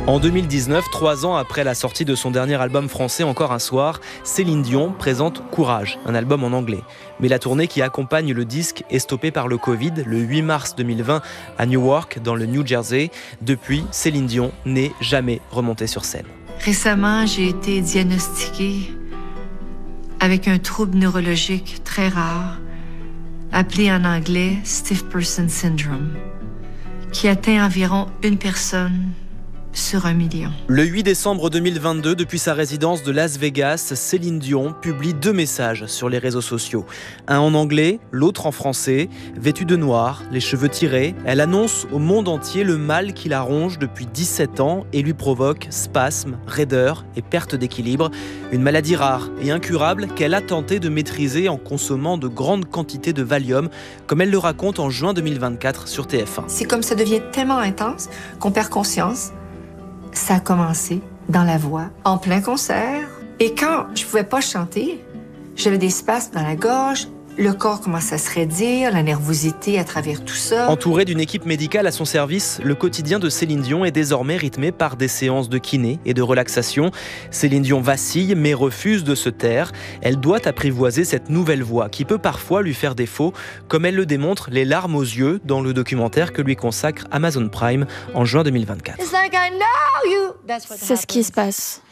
En 2019, 3 ans après la sortie de son dernier album français Encore un soir, Céline Dion présente Courage, un album en anglais. Mais la tournée qui accompagne le disque est stoppée par le Covid le 8 mars 2020 à Newark, dans le New Jersey. Depuis, Céline Dion n'est jamais remontée sur scène. Récemment, j'ai été diagnostiquée avec un trouble neurologique très rare, appelé en anglais Stiff Person Syndrome, qui atteint environ une personne sur 1 million. Le 8 décembre 2022, depuis sa résidence de Las Vegas, Céline Dion publie 2 messages sur les réseaux sociaux. Un en anglais, l'autre en français. Vêtue de noir, les cheveux tirés, elle annonce au monde entier le mal qui la ronge depuis 17 ans et lui provoque spasmes, raideur et perte d'équilibre. Une maladie rare et incurable qu'elle a tenté de maîtriser en consommant de grandes quantités de Valium, comme elle le raconte en juin 2024 sur TF1. C'est comme ça devient tellement intense qu'on perd conscience. Ça a commencé dans la voix, en plein concert. Et quand je pouvais pas chanter, j'avais des spasmes dans la gorge, le corps commence à se raidir, la nervosité à travers tout ça. Entourée d'une équipe médicale à son service, le quotidien de Céline Dion est désormais rythmé par des séances de kiné et de relaxation. Céline Dion vacille mais refuse de se taire. Elle doit apprivoiser cette nouvelle voix qui peut parfois lui faire défaut, comme elle le démontre les larmes aux yeux dans le documentaire que lui consacre Amazon Prime en juin 2024. C'est ce qui se passe.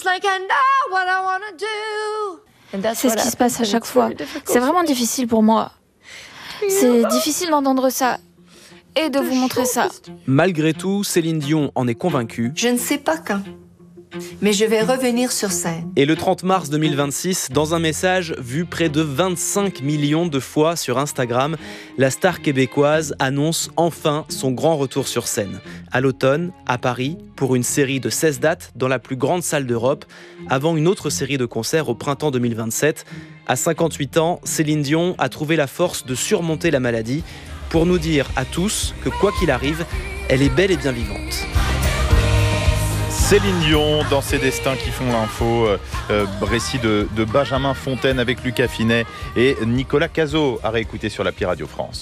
C'est ce qui se passe à chaque fois. C'est vraiment difficile pour moi. C'est difficile d'entendre ça et de vous montrer ça. Malgré tout, Céline Dion en est convaincue. Je ne sais pas quand, mais je vais revenir sur scène. Et le 30 mars 2026, dans un message vu près de 25 millions de fois sur Instagram, la star québécoise annonce enfin son grand retour sur scène. À l'automne, à Paris, pour une série de 16 dates dans la plus grande salle d'Europe, avant une autre série de concerts au printemps 2027. À 58 ans, Céline Dion a trouvé la force de surmonter la maladie pour nous dire à tous que quoi qu'il arrive, elle est bel et bien vivante. Céline Dion dans ses destins qui font l'info, récit de Benjamin Fontaine avec Lucas Finet et Nicolas Cazot à réécouter sur l'appli Radio France.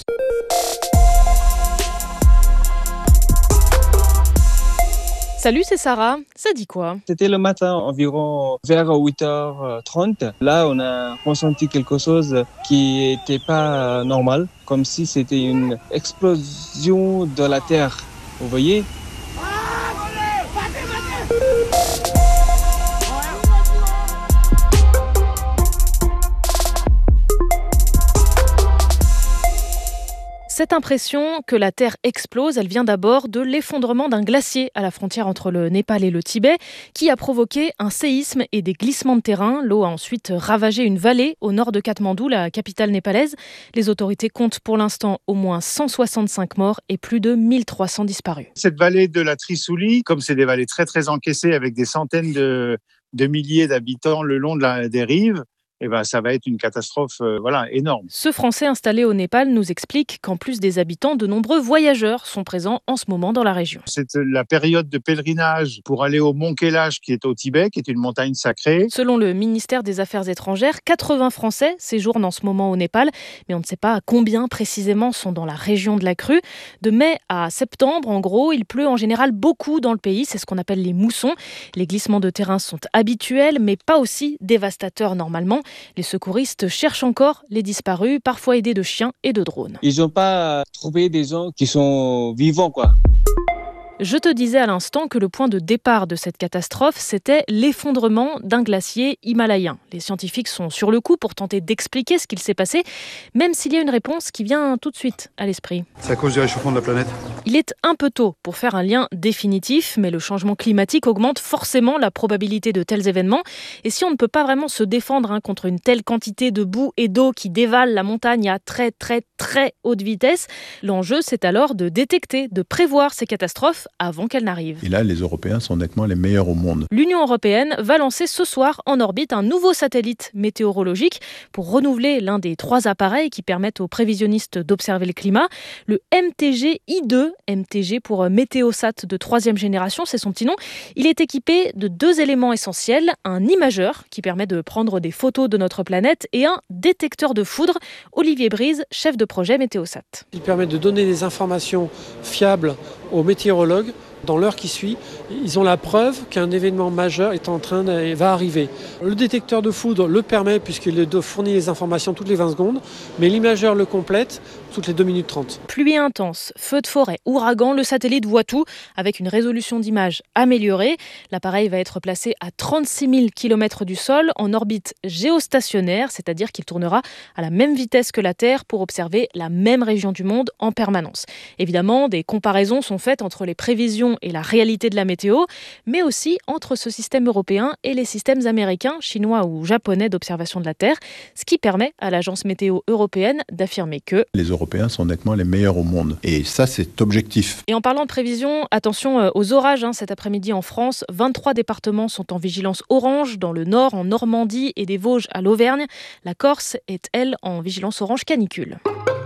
Salut, c'est Sarah. Ça dit quoi? C'était le matin, environ vers 8h30. Là, on a ressenti quelque chose qui n'était pas normal, comme si c'était une explosion de la Terre. Vous voyez? Cette impression que la Terre explose, elle vient d'abord de l'effondrement d'un glacier à la frontière entre le Népal et le Tibet, qui a provoqué un séisme et des glissements de terrain. L'eau a ensuite ravagé une vallée au nord de Katmandou, la capitale népalaise. Les autorités comptent pour l'instant au moins 165 morts et plus de 1300 disparus. Cette vallée de la Trisouli, comme c'est des vallées très très encaissées avec des centaines de milliers d'habitants le long des rives, ça va être une catastrophe énorme. Ce Français installé au Népal nous explique qu'en plus des habitants, de nombreux voyageurs sont présents en ce moment dans la région. C'est la période de pèlerinage pour aller au mont Kailash qui est au Tibet, qui est une montagne sacrée. Selon le ministère des Affaires étrangères, 80 Français séjournent en ce moment au Népal, mais on ne sait pas combien précisément sont dans la région de la crue. De mai à septembre, en gros, il pleut en général beaucoup dans le pays, c'est ce qu'on appelle les moussons. Les glissements de terrain sont habituels, mais pas aussi dévastateurs normalement. Les secouristes cherchent encore les disparus, parfois aidés de chiens et de drones. Ils n'ont pas trouvé des gens qui sont vivants, quoi. Je te disais à l'instant que le point de départ de cette catastrophe, c'était l'effondrement d'un glacier himalayen. Les scientifiques sont sur le coup pour tenter d'expliquer ce qu'il s'est passé, même s'il y a une réponse qui vient tout de suite à l'esprit. C'est à cause du réchauffement de la planète. Il est un peu tôt pour faire un lien définitif, mais le changement climatique augmente forcément la probabilité de tels événements. Et si on ne peut pas vraiment se défendre contre une telle quantité de boue et d'eau qui dévale la montagne à très très très haute vitesse, l'enjeu c'est alors de détecter, de prévoir ces catastrophes avant qu'elle n'arrive. Et là, les Européens sont nettement les meilleurs au monde. L'Union européenne va lancer ce soir en orbite un nouveau satellite météorologique pour renouveler l'un des 3 appareils qui permettent aux prévisionnistes d'observer le climat. Le MTG-I2, MTG pour Météosat de 3e génération, c'est son petit nom. Il est équipé de 2 éléments essentiels, un imageur qui permet de prendre des photos de notre planète et un détecteur de foudre. Olivier Brise, chef de projet Météosat. Il permet de donner des informations fiables aux météorologues Dans l'heure qui suit, ils ont la preuve qu'un événement majeur va arriver. Le détecteur de foudre le permet puisqu'il fournit les informations toutes les 20 secondes, mais l'imageur le complète toutes les 2 minutes 30. Pluie intense, feux de forêt, ouragan, le satellite voit tout avec une résolution d'image améliorée. L'appareil va être placé à 36 000 km du sol en orbite géostationnaire, c'est-à-dire qu'il tournera à la même vitesse que la Terre pour observer la même région du monde en permanence. Évidemment, des comparaisons sont faites entre les prévisions et la réalité de la météo, mais aussi entre ce système européen et les systèmes américains, chinois ou japonais d'observation de la Terre, ce qui permet à l'agence météo européenne d'affirmer que les Européens sont nettement les meilleurs au monde. Et ça, c'est objectif. Et en parlant de prévision, attention aux orages. Cet après-midi en France, 23 départements sont en vigilance orange, dans le nord, en Normandie et des Vosges à l'Auvergne. La Corse est, elle, en vigilance orange canicule.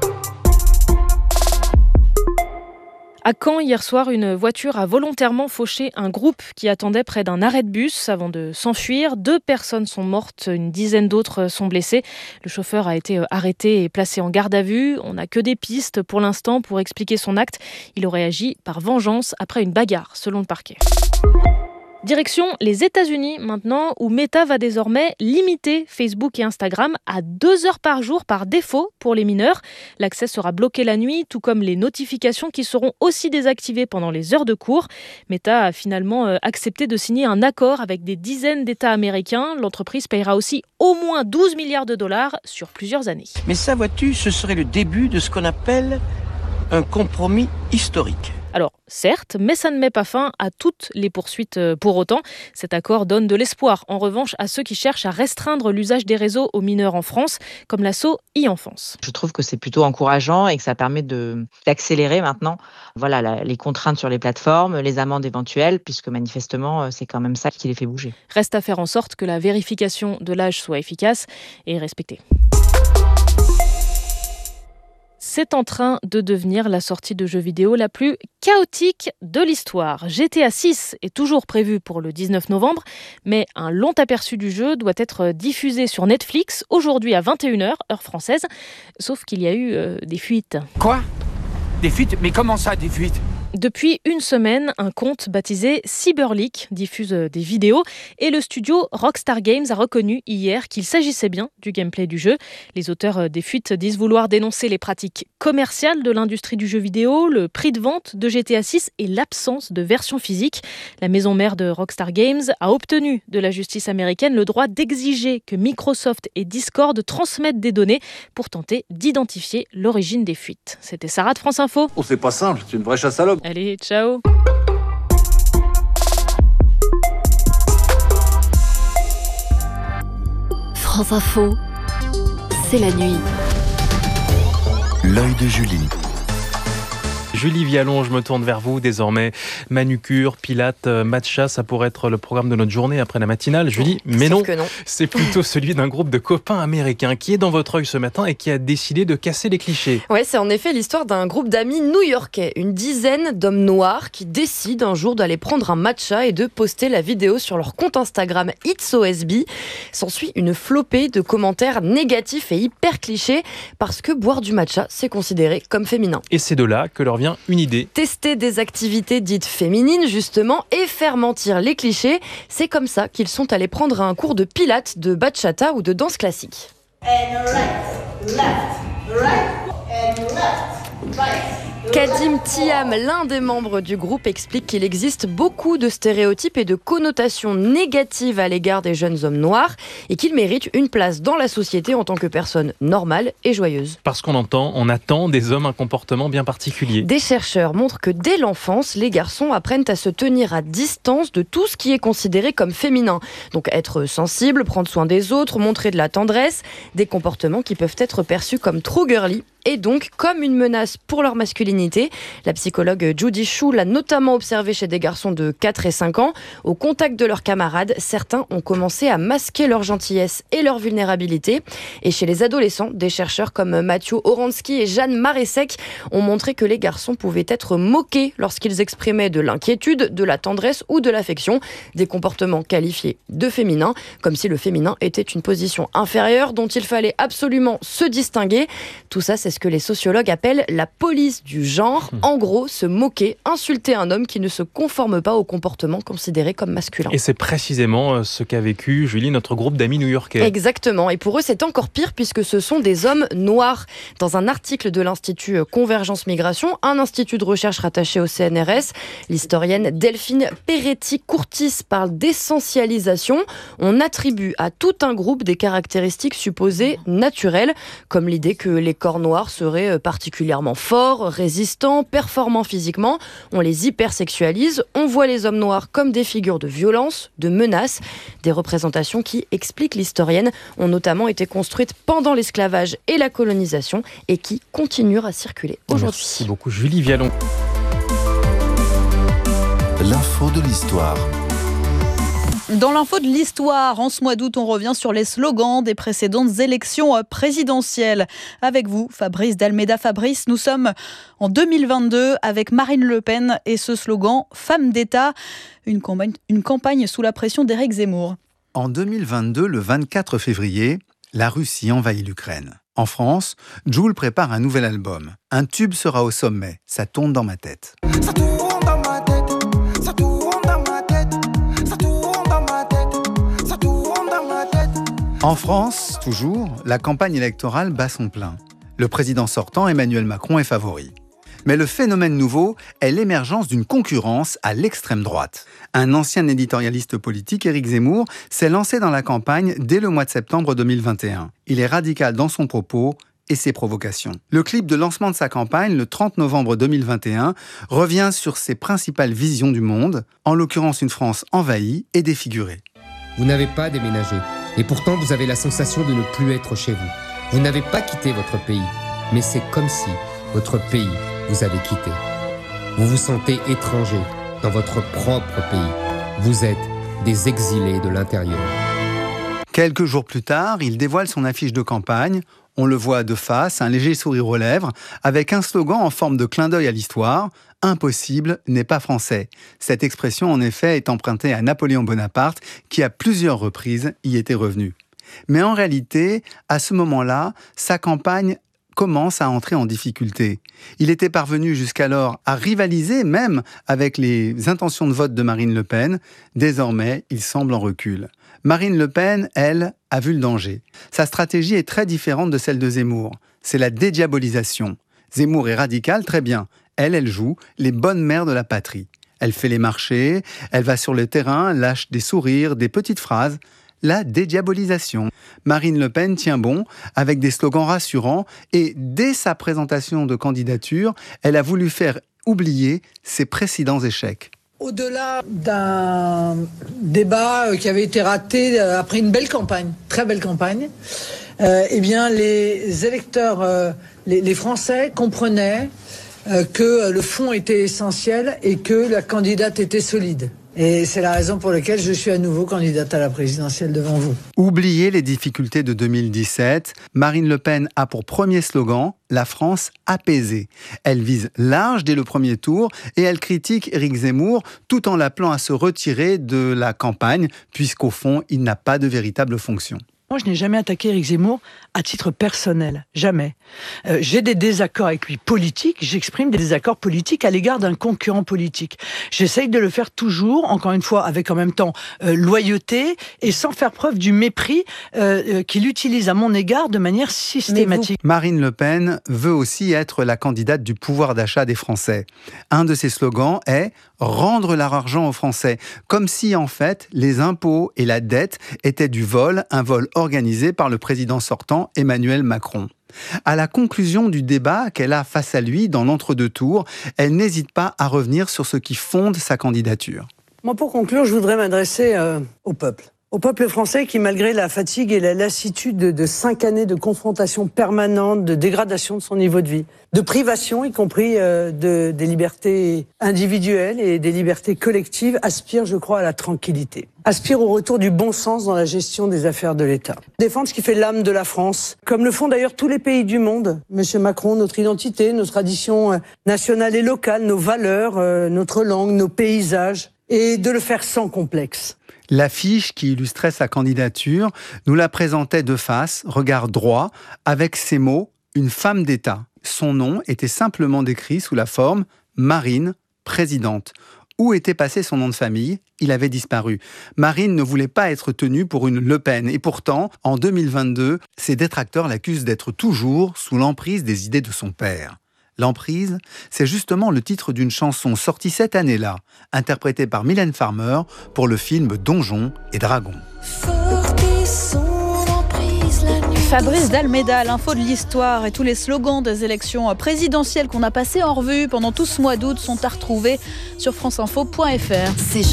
À Caen, hier soir, une voiture a volontairement fauché un groupe qui attendait près d'un arrêt de bus avant de s'enfuir. 2 personnes sont mortes, une dizaine d'autres sont blessées. Le chauffeur a été arrêté et placé en garde à vue. On n'a que des pistes pour l'instant pour expliquer son acte. Il aurait agi par vengeance après une bagarre, selon le parquet. Direction les États-Unis maintenant, où Meta va désormais limiter Facebook et Instagram à 2 heures par jour par défaut pour les mineurs. L'accès sera bloqué la nuit, tout comme les notifications qui seront aussi désactivées pendant les heures de cours. Meta a finalement accepté de signer un accord avec des dizaines d'États américains. L'entreprise paiera aussi au moins 12 milliards de dollars sur plusieurs années. Mais ça, vois-tu, ce serait le début de ce qu'on appelle un compromis historique. Alors, certes, mais ça ne met pas fin à toutes les poursuites pour autant. Cet accord donne de l'espoir, en revanche, à ceux qui cherchent à restreindre l'usage des réseaux aux mineurs en France, comme l'asso e-enfance. Je trouve que c'est plutôt encourageant et que ça permet d'accélérer maintenant les contraintes sur les plateformes, les amendes éventuelles, puisque manifestement, c'est quand même ça qui les fait bouger. Reste à faire en sorte que la vérification de l'âge soit efficace et respectée. C'est en train de devenir la sortie de jeux vidéo la plus chaotique de l'histoire. GTA 6 est toujours prévu pour le 19 novembre, mais un long aperçu du jeu doit être diffusé sur Netflix aujourd'hui à 21h, heure française, sauf qu'il y a eu des fuites. Quoi ? Des fuites ? Mais comment ça, des fuites ? Depuis une semaine, un compte baptisé Cyberleak diffuse des vidéos et le studio Rockstar Games a reconnu hier qu'il s'agissait bien du gameplay du jeu. Les auteurs des fuites disent vouloir dénoncer les pratiques commerciales de l'industrie du jeu vidéo, le prix de vente de GTA 6 et l'absence de version physique. La maison mère de Rockstar Games a obtenu de la justice américaine le droit d'exiger que Microsoft et Discord transmettent des données pour tenter d'identifier l'origine des fuites. C'était Sarah de France Info. Oh, c'est pas simple, c'est une vraie chasse à l'homme. Allez, ciao. France Info, c'est la nuit. L'œil de Julie. Julie Vialon, je me tourne vers vous désormais. Manucure, pilates, matcha, ça pourrait être le programme de notre journée après la matinale. Julie, mais non, c'est plutôt celui d'un groupe de copains américains qui est dans votre œil ce matin et qui a décidé de casser les clichés. Ouais, c'est en effet l'histoire d'un groupe d'amis new-yorkais, une dizaine d'hommes noirs qui décident un jour d'aller prendre un matcha et de poster la vidéo sur leur compte Instagram It's OSB. S'ensuit une flopée de commentaires négatifs et hyper clichés parce que boire du matcha, c'est considéré comme féminin. Et c'est de là que leur vient une idée. Tester des activités dites féminines, justement, et faire mentir les clichés. C'est comme ça qu'ils sont allés prendre un cours de pilates, de bachata ou de danse classique. And right, left, right, and left, right. Kadim Thiam, l'un des membres du groupe, explique qu'il existe beaucoup de stéréotypes et de connotations négatives à l'égard des jeunes hommes noirs et qu'ils méritent une place dans la société en tant que personnes normales et joyeuses. Parce on attend des hommes un comportement bien particulier. Des chercheurs montrent que dès l'enfance, les garçons apprennent à se tenir à distance de tout ce qui est considéré comme féminin. Donc être sensible, prendre soin des autres, montrer de la tendresse, des comportements qui peuvent être perçus comme trop girly et donc comme une menace pour leur masculinité. La psychologue Judy Shu l'a notamment observé chez des garçons de 4 et 5 ans. Au contact de leurs camarades, certains ont commencé à masquer leur gentillesse et leur vulnérabilité. Et chez les adolescents, des chercheurs comme Mathieu Oransky et Jeanne Maresek ont montré que les garçons pouvaient être moqués lorsqu'ils exprimaient de l'inquiétude, de la tendresse ou de l'affection, des comportements qualifiés de féminins, comme si le féminin était une position inférieure dont il fallait absolument se distinguer. Tout ça, c'est ce que les sociologues appellent la police du du genre. En gros, se moquer, insulter un homme qui ne se conforme pas au comportement considéré comme masculin. Et c'est précisément ce qu'a vécu, Julie, notre groupe d'amis new-yorkais. Exactement. Et pour eux, c'est encore pire puisque ce sont des hommes noirs. Dans un article de l'Institut Convergence Migration, un institut de recherche rattaché au CNRS, l'historienne Delphine Peretti-Courtis parle d'essentialisation. On attribue à tout un groupe des caractéristiques supposées naturelles, comme l'idée que les corps noirs seraient particulièrement forts, résistants, performants physiquement. On les hypersexualise, on voit les hommes noirs comme des figures de violence, de menace, des représentations qui, explique l'historienne, ont notamment été construites pendant l'esclavage et la colonisation et qui continuent à circuler aujourd'hui. Merci beaucoup Julie Vialon. L'info de l'histoire. Dans l'info de l'histoire, en ce mois d'août, on revient sur les slogans des précédentes élections présidentielles. Avec vous, Fabrice d'Almeida. Fabrice, nous sommes en 2022 avec Marine Le Pen et ce slogan « Femme d'État », une campagne sous la pression d'Éric Zemmour. En 2022, le 24 février, la Russie envahit l'Ukraine. En France, Jul prépare un nouvel album. Un tube sera au sommet. Ça tourne dans ma tête. Ça tourne dans ma tête. Ça tourne dans ma tête. Ça tourne dans ma tête. Ça tourne dans ma tête. En France, toujours, la campagne électorale bat son plein. Le président sortant, Emmanuel Macron, est favori. Mais le phénomène nouveau est l'émergence d'une concurrence à l'extrême droite. Un ancien éditorialiste politique, Éric Zemmour, s'est lancé dans la campagne dès le mois de septembre 2021. Il est radical dans son propos et ses provocations. Le clip de lancement de sa campagne, le 30 novembre 2021, revient sur ses principales visions du monde, en l'occurrence une France envahie et défigurée. Vous n'avez pas déménagé, et pourtant vous avez la sensation de ne plus être chez vous. Vous n'avez pas quitté votre pays, mais c'est comme si votre pays vous avez quitté. Vous vous sentez étranger dans votre propre pays. Vous êtes des exilés de l'intérieur. Quelques jours plus tard, il dévoile son affiche de campagne. On le voit de face, un léger sourire aux lèvres, avec un slogan en forme de clin d'œil à l'histoire. « Impossible n'est pas français ». Cette expression, en effet, est empruntée à Napoléon Bonaparte, qui à plusieurs reprises y était revenu. Mais en réalité, à ce moment-là, sa campagne commence à entrer en difficulté. Il était parvenu jusqu'alors à rivaliser même avec les intentions de vote de Marine Le Pen. Désormais, il semble en recul. Marine Le Pen, elle, a vu le danger. Sa stratégie est très différente de celle de Zemmour. C'est la dédiabolisation. Zemmour est radical, très bien. Elle joue les bonnes mères de la patrie. Elle fait les marchés, elle va sur le terrain, lâche des sourires, des petites phrases. La dédiabolisation. Marine Le Pen tient bon avec des slogans rassurants et dès sa présentation de candidature, elle a voulu faire oublier ses précédents échecs. Au-delà d'un débat qui avait été raté après une belle campagne, très belle campagne, eh bien les électeurs, les Français comprenaient que le fond était essentiel et que la candidate était solide. Et c'est la raison pour laquelle je suis à nouveau candidate à la présidentielle devant vous. Oubliez les difficultés de 2017. Marine Le Pen a pour premier slogan « La France apaisée ». Elle vise large dès le premier tour et elle critique Éric Zemmour tout en l'appelant à se retirer de la campagne puisqu'au fond, il n'a pas de véritable fonction. Moi, je n'ai jamais attaqué Éric Zemmour à titre personnel, jamais. J'ai des désaccords avec lui politiques, j'exprime des désaccords politiques à l'égard d'un concurrent politique. J'essaye de le faire toujours, encore une fois, avec en même temps loyauté et sans faire preuve du mépris qu'il utilise à mon égard de manière systématique. Marine Le Pen veut aussi être la candidate du pouvoir d'achat des Français. Un de ses slogans est « rendre leur argent aux Français », comme si en fait les impôts et la dette étaient du vol, un vol organisé par le président sortant Emmanuel Macron. À la conclusion du débat qu'elle a face à lui dans l'entre-deux tours, elle n'hésite pas à revenir sur ce qui fonde sa candidature. Moi, pour conclure, je voudrais m'adresser au peuple. Au peuple français qui, malgré la fatigue et la lassitude de 5 années de confrontation permanente, de dégradation de son niveau de vie, de privation, y compris des libertés individuelles et des libertés collectives, aspire, je crois, à la tranquillité. Aspire au retour du bon sens dans la gestion des affaires de l'État. Défendre ce qui fait l'âme de la France, comme le font d'ailleurs tous les pays du monde. Monsieur Macron, notre identité, nos traditions nationales et locales, nos valeurs, notre langue, nos paysages, et de le faire sans complexe. L'affiche qui illustrait sa candidature nous la présentait de face, regard droit, avec ces mots une femme d'État. Son nom était simplement décrit sous la forme Marine, présidente. Où était passé son nom de famille ? Il avait disparu. Marine ne voulait pas être tenue pour une Le Pen. Et pourtant, en 2022, ses détracteurs l'accusent d'être toujours sous l'emprise des idées de son père. L'emprise, c'est justement le titre d'une chanson sortie cette année-là, interprétée par Mylène Farmer pour le film Donjons et Dragons. Fabrice D'Almeida, l'info de l'histoire et tous les slogans des élections présidentielles qu'on a passées en revue pendant tout ce mois d'août sont à retrouver sur franceinfo.fr.